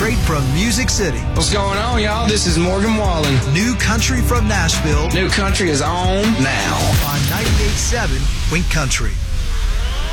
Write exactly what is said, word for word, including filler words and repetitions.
straight from Music City. What's going on, y'all? This is Morgan Wallen. New country from Nashville. New country is on now. On ninety-eight point seven Wink Country.